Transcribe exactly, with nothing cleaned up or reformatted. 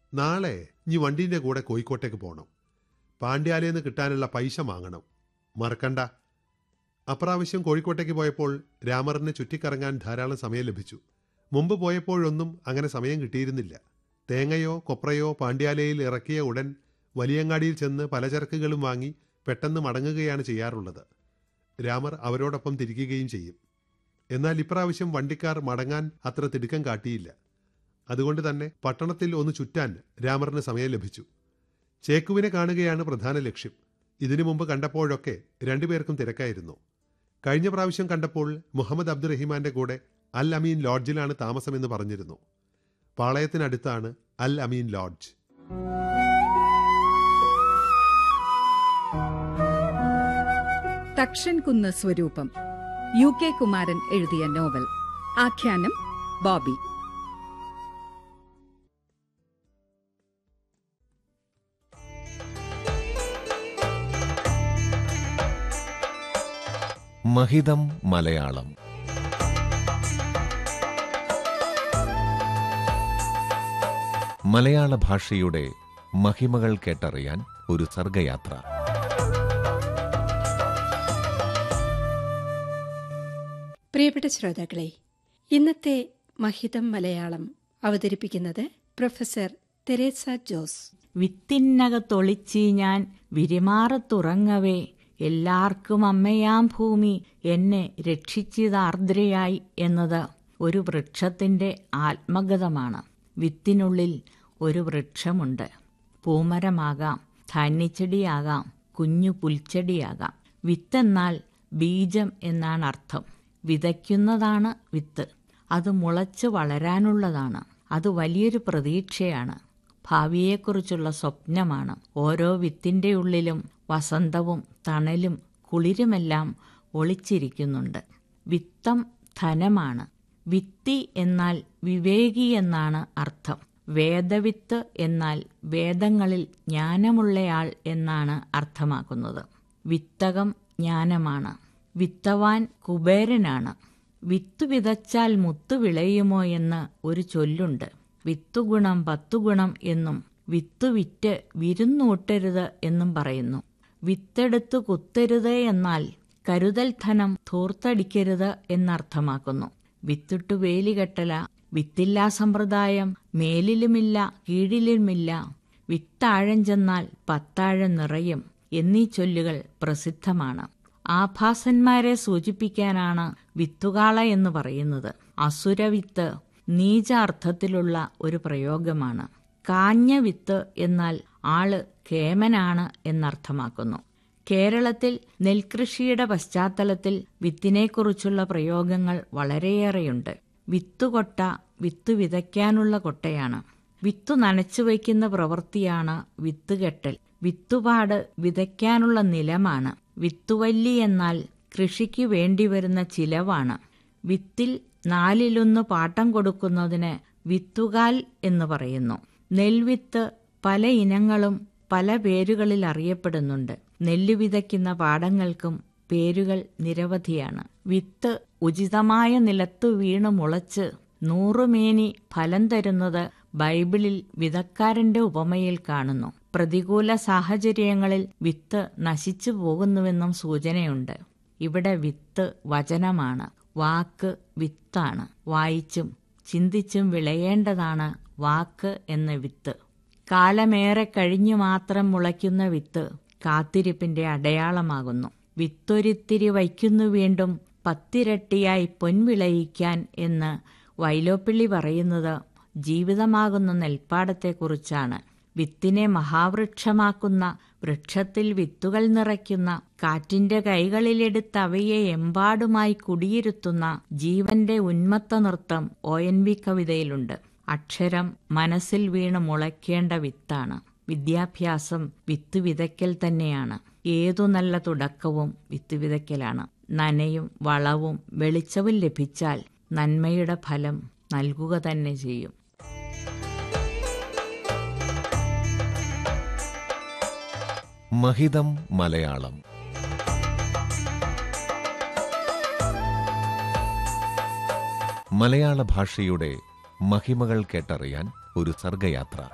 നാളെ ഇനി വണ്ടീൻ്റെ കൂടെ കോഴിക്കോട്ടേക്ക് പോകണം. പാണ്ഡ്യാലയെന്ന് കിട്ടാനുള്ള പൈസ വാങ്ങണം. മറക്കണ്ട. അപ്രാവശ്യം കോഴിക്കോട്ടേക്ക് പോയപ്പോൾ രാമറിന് ചുറ്റിക്കറങ്ങാൻ ധാരാളം സമയം ലഭിച്ചു. മുമ്പ് പോയപ്പോഴൊന്നും അങ്ങനെ സമയം കിട്ടിയിരുന്നില്ല. തേങ്ങയോ കൊപ്രയോ പാണ്ഡ്യാലയിൽ ഇറക്കിയ ഉടൻ വലിയങ്ങാടിയിൽ ചെന്ന് പലചരക്കുകളും വാങ്ങി പെട്ടെന്ന് മടങ്ങുകയാണ് ചെയ്യാറുള്ളത്. രാമർ അവരോടൊപ്പം തിരിക്കുകയും ചെയ്യും. എന്നാൽ ഇപ്രാവശ്യം വണ്ടിക്കാർ മടങ്ങാൻ അത്ര തിടുക്കം കാട്ടിയില്ല. അതുകൊണ്ട് തന്നെ പട്ടണത്തിൽ ഒന്ന് ചുറ്റാൻ രാമറിന് സമയം ലഭിച്ചു. ചേക്കുവിനെ കാണുകയാണ് പ്രധാന ലക്ഷ്യം. ഇതിനു മുമ്പ് കണ്ടപ്പോഴൊക്കെ രണ്ടുപേർക്കും തിരക്കായിരുന്നു. കഴിഞ്ഞ പ്രാവശ്യം കണ്ടപ്പോൾ മുഹമ്മദ് അബ്ദുറഹിമാന്റെ കൂടെ അൽ അമീൻ ലോഡ്ജിലാണ് താമസമെന്ന് പറഞ്ഞിരുന്നു. പാളയത്തിനടുത്താണ് അൽ അമീൻ ലോഡ്ജ്. തക്ഷൻ കുന്ന് സ്വരൂപം, യു കെ കുമാരൻ എഴുതിയ നോവൽ. ആഖ്യാനം ബോബി. മഹിതം മലയാളം. മലയാള ഭാഷയുടെ മഹിമകൾ കേട്ടറിയാൻ ഒരു സർഗയാത്ര. പ്രിയപ്പെട്ട ശ്രോതാക്കളെ, ഇന്നത്തെ മഹിതം മലയാളം അവതരിപ്പിക്കുന്നത് പ്രൊഫസർ തെരേസ ജോസ്. വിത്തിനകത്തൊളിച്ചി ഞാൻ വിരിമാറത്തുറങ്ങവേ, എല്ലാവർക്കും അമ്മയാം ഭൂമി എന്നെ രക്ഷിച്ചിതാർദ്രയായി എന്നത് ഒരു വൃക്ഷത്തിന്റെ ആത്മഗതമാണ്. വിത്തിനുള്ളിൽ ഒരു വൃക്ഷമുണ്ട്. പൂമരമാകാം, ധാന്യച്ചെടിയാകാം, കുഞ്ഞു പുൽച്ചെടിയാകാം. വിത്തെന്നാൽ ബീജം എന്നാണ് അർത്ഥം. വിതയ്ക്കുന്നതാണ് വിത്ത്. അത് മുളച്ച് വളരാനുള്ളതാണ്. അത് വലിയൊരു പ്രതീക്ഷയാണ്. ഭാവിയെക്കുറിച്ചുള്ള സ്വപ്നമാണ്. ഓരോ വിത്തിന്റെ ഉള്ളിലും വസന്തവും തണലും കുളിരുമെല്ലാം ഒളിച്ചിരിക്കുന്നുണ്ട്. വിത്തം ധനമാണ്. വിത്തി എന്നാൽ വിവേകി എന്നാണ് അർത്ഥം. വേദവിത്ത് എന്നാൽ വേദങ്ങളിൽ ജ്ഞാനമുള്ളയാൾ എന്നാണ് അർത്ഥമാക്കുന്നത്. വിത്തകം ജ്ഞാനമാണ്. വിത്തവാൻ കുബേരനാണ്. വിത്തു വിതച്ചാൽ മുത്തു വിളയുമോ എന്ന് ഒരു ചൊല്ലുണ്ട്. വിത്തുഗുണം പത്തുഗുണം എന്നും വിത്തു വിറ്റ് വിരുന്നൂട്ടരുത് എന്നും പറയുന്നു. വിത്തെടുത്തു കുത്തരുത് എന്നാൽ കരുതൽ ധനം ധൂർത്തടിക്കരുത് എന്നർത്ഥമാക്കുന്നു. വിത്തിട്ടു വേലി കെട്ടല, വിത്തില്ലാ സമ്പ്രദായം മേലിലുമില്ല കീഴിലുമില്ല, വിത്താഴം ചെന്നാൽ പത്താഴം നിറയും എന്നീ ചൊല്ലുകൾ പ്രസിദ്ധമാണ്. ആഭാസന്മാരെ സൂചിപ്പിക്കാനാണ് വിത്തുകാള എന്ന് പറയുന്നത്. അസുരവിത്ത് നീച അർത്ഥത്തിലുള്ള ഒരു പ്രയോഗമാണ്. കാഞ്ഞ വിത്ത് എന്നാൽ ആള് കേമനാണ് എന്നർത്ഥമാക്കുന്നു. കേരളത്തിൽ നെൽകൃഷിയുടെ പശ്ചാത്തലത്തിൽ വിത്തിനെക്കുറിച്ചുള്ള പ്രയോഗങ്ങൾ വളരെയേറെയുണ്ട്. വിത്തുകൊട്ട വിത്ത് വിതയ്ക്കാനുള്ള കൊട്ടയാണ്. വിത്തു നനച്ചു വയ്ക്കുന്ന പ്രവൃത്തിയാണ് വിത്തുകെട്ടൽ. വിത്തുപാട് വിതയ്ക്കാനുള്ള നിലമാണ്. വിത്തുവല്ലി എന്നാൽ കൃഷിക്ക് വേണ്ടിവരുന്ന ചിലവാണ്. വിത്തിൽ നാലിലൊന്ന് പാട്ടം കൊടുക്കുന്നതിന് വിത്തുകാൽ എന്ന് പറയുന്നു. നെൽവിത്ത് പല ഇനങ്ങളും പല പേരുകളിൽ അറിയപ്പെടുന്നുണ്ട്. നെല്ല് വിതയ്ക്കുന്ന പാടങ്ങൾക്കും പേരുകൾ നിരവധിയാണ്. വിത്ത് ഉചിതമായ നിലത്തു വീണ് മുളച്ച് നൂറുമേനി ഫലം തരുന്നത് ബൈബിളിൽ വിതക്കാരന്റെ ഉപമയിൽ കാണുന്നു. പ്രതികൂല സാഹചര്യങ്ങളിൽ വിത്ത് നശിച്ചു പോകുന്നുവെന്നും സൂചനയുണ്ട്. ഇവിടെ വിത്ത് വചനമാണ്. വാക്ക് വിത്താണ്. വായിച്ചും ചിന്തിച്ചും വിളയേണ്ടതാണ് വാക്ക് എന്ന വിത്ത്. കാലമേറെ കഴിഞ്ഞു മാത്രം മുളയ്ക്കുന്ന വിത്ത് കാത്തിരിപ്പിന്റെ അടയാളമാകുന്നു. വിത്തൊരിത്തിരി വയ്ക്കുന്നു വീണ്ടും പത്തിരട്ടിയായി പൊൻവിളയിക്കാൻ എന്ന് വൈലോപ്പിള്ളി പറയുന്നത് ജീവിതമാകുന്ന നെൽപ്പാടത്തെക്കുറിച്ചാണ്. വിത്തിനെ മഹാവൃക്ഷമാക്കുന്ന, വൃക്ഷത്തിൽ വിത്തുകൾ നിറയ്ക്കുന്ന, കാറ്റിന്റെ കൈകളിലെടുത്ത് അവയെ എമ്പാടുമായി കുടിയിരുത്തുന്ന ജീവന്റെ ഉന്മത്ത നൃത്തം ഒ എൻ വി കവിതയിലുണ്ട്. അക്ഷരം മനസ്സിൽ വീണ് മുളയ്ക്കേണ്ട വിത്താണ്. വിദ്യാഭ്യാസം വിത്ത് വിതയ്ക്കൽ തന്നെയാണ്. ഏതു നല്ല തുടക്കവും വിത്ത് വിതയ്ക്കലാണ്. നനയും വളവും വെളിച്ചവും ലഭിച്ചാൽ നന്മയുടെ ഫലം നൽകുക തന്നെ ചെയ്യും. മഹിതം മലയാളം. മലയാള ഭാഷയുടെ മഹിമകൾ കേട്ടറിയാൻ ഒരു സർഗയാത്ര.